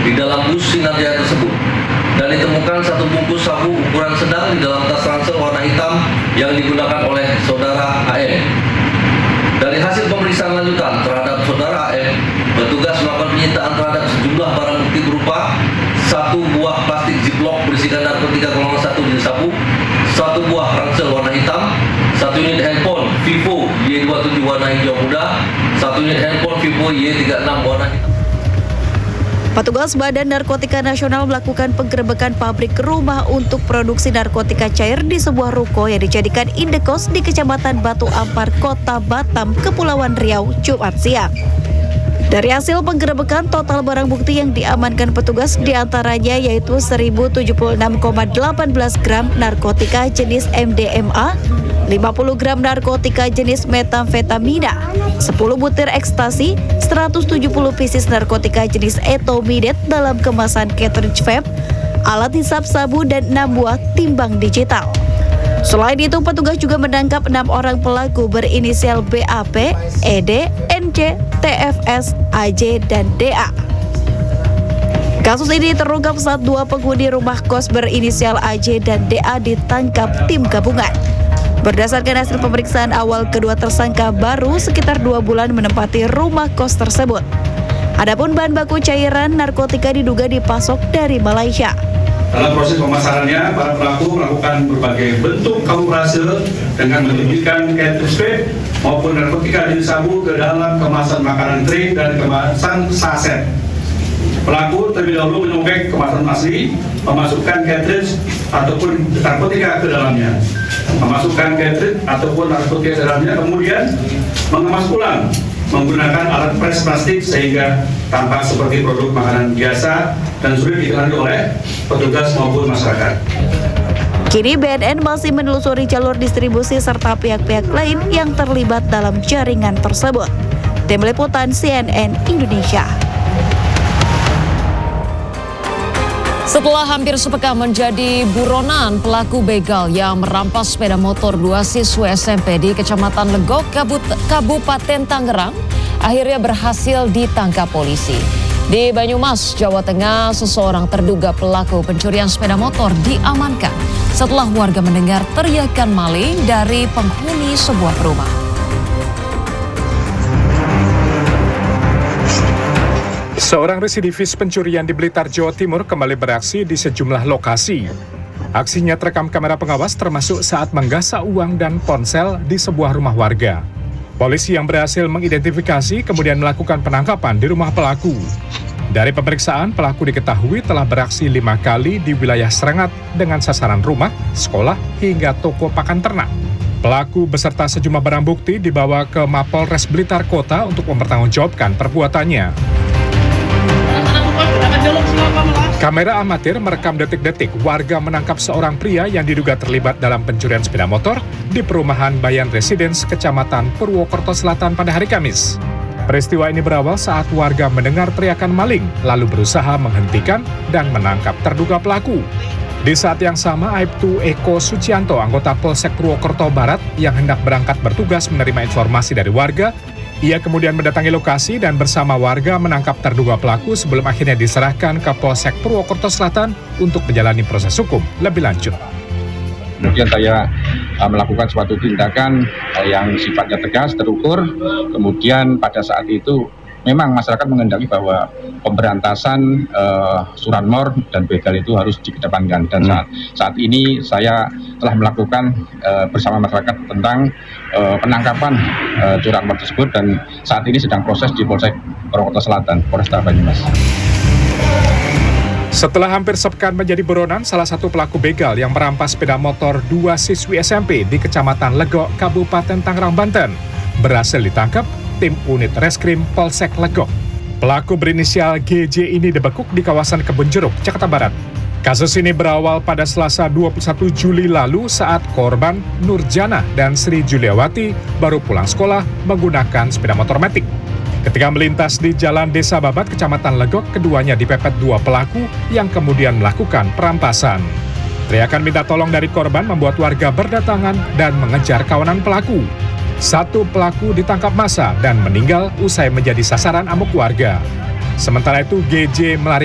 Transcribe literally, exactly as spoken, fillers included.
di dalam bus Sinar Jaya tersebut. Dan ditemukan satu bungkus sabu ukuran sedang di dalam tas ransel warna hitam yang digunakan oleh saudara A M. Dari hasil pemeriksaan lanjutan terhadap saudara A M, petugas melakukan penyitaan terhadap sejumlah barang bukti berupa satu buah plastik ziplock berisikan narkotika golongan satu jenis sabu, satu buah ransel warna hitam, satu unit handphone Vivo Y dua puluh tujuh warna hijau muda, satu unit handphone Vivo Y tiga puluh enam warna hitam. Petugas Badan Narkotika Nasional melakukan penggerebekan pabrik rumah untuk produksi narkotika cair di sebuah ruko yang dijadikan indekos di Kecamatan Batu Ampar, Kota Batam, Kepulauan Riau, Jumat siang. Dari hasil penggerebekan, total barang bukti yang diamankan petugas diantaranya yaitu seribu tujuh puluh enam koma satu delapan gram narkotika jenis M D M A, lima puluh gram narkotika jenis metamfetamina, sepuluh butir ekstasi, seratus tujuh puluh pieces narkotika jenis etomidet dalam kemasan cartridge vape, alat hisap sabu, dan enam buah timbang digital. Selain itu, petugas juga menangkap enam orang pelaku berinisial B A P, E D, N C, T F S, A J, dan D A. Kasus ini terungkap saat dua penghuni rumah kos berinisial A J dan D A ditangkap tim gabungan. Berdasarkan hasil pemeriksaan awal, kedua tersangka baru sekitar dua bulan menempati rumah kos tersebut. Adapun bahan baku cairan narkotika diduga dipasok dari Malaysia. Dalam proses pemasarannya, para pelaku melakukan berbagai bentuk kamuflase dengan menyembunyikan cartridge vape maupun narkotika jenis sabu ke dalam kemasan makanan kering dan kemasan saset. Pelaku terlebih dahulu menyobek kemasan asli, memasukkan cartridge ataupun narkotika ke dalamnya, memasukkan cartridge ataupun narkotika ke dalamnya, kemudian mengemas ulang menggunakan alat pres plastik sehingga tampak seperti produk makanan biasa dan sulit dikenali oleh petugas maupun masyarakat. Kini B N N masih menelusuri jalur distribusi serta pihak-pihak lain yang terlibat dalam jaringan tersebut. Tim Liputan C N N Indonesia. Setelah hampir sepekan menjadi buronan, pelaku begal yang merampas sepeda motor dua siswa S M P di Kecamatan Legok, Kabupaten Tangerang, akhirnya berhasil ditangkap polisi. Di Banyumas, Jawa Tengah, seseorang terduga pelaku pencurian sepeda motor diamankan setelah warga mendengar teriakan maling dari penghuni sebuah rumah. Seorang residivis pencurian di Blitar, Jawa Timur kembali beraksi di sejumlah lokasi. Aksinya terekam kamera pengawas termasuk saat menggasak uang dan ponsel di sebuah rumah warga. Polisi yang berhasil mengidentifikasi kemudian melakukan penangkapan di rumah pelaku. Dari pemeriksaan, pelaku diketahui telah beraksi lima kali di wilayah Serengat dengan sasaran rumah, sekolah, hingga toko pakan ternak. Pelaku beserta sejumlah barang bukti dibawa ke Mapolres Blitar Kota untuk mempertanggungjawabkan perbuatannya. Kamera amatir merekam detik-detik warga menangkap seorang pria yang diduga terlibat dalam pencurian sepeda motor di perumahan Bayan Residence, Kecamatan Purwokerto Selatan pada hari Kamis. Peristiwa ini berawal saat warga mendengar teriakan maling, lalu berusaha menghentikan dan menangkap terduga pelaku. Di saat yang sama, Aibtu Eko Sucianto, anggota Polsek Purwokerto Barat yang hendak berangkat bertugas menerima informasi dari warga, ia kemudian mendatangi lokasi dan bersama warga menangkap terduga pelaku sebelum akhirnya diserahkan ke Polsek Purwokerto Selatan untuk menjalani proses hukum lebih lanjut. Kemudian saya uh, melakukan suatu tindakan uh, yang sifatnya tegas, terukur. Kemudian pada saat itu memang masyarakat menghendaki bahwa pemberantasan uh, curanmor dan begal itu harus dikedepankan. Dan saat, saat ini saya telah melakukan uh, bersama masyarakat tentang uh, penangkapan uh, curanmor tersebut dan saat ini sedang proses di Polsek Purwokerto Selatan, Polresta Banyumas. Setelah hampir sepekan menjadi buronan, salah satu pelaku begal yang merampas sepeda motor dua siswi S M P di Kecamatan Legok, Kabupaten Tangerang, Banten, berhasil ditangkap tim unit reskrim Polsek Legok. Pelaku berinisial G J ini dibekuk di kawasan Kebun Jeruk, Jakarta Barat. Kasus ini berawal pada Selasa dua puluh satu Juli lalu saat korban Nurjana dan Sri Juliawati baru pulang sekolah menggunakan sepeda motor matic. Ketika melintas di Jalan Desa Babat, Kecamatan Legok, keduanya dipepet dua pelaku yang kemudian melakukan perampasan. Teriakan minta tolong dari korban membuat warga berdatangan dan mengejar kawanan pelaku. Satu pelaku ditangkap massa dan meninggal usai menjadi sasaran amuk warga. Sementara itu, G J melarikan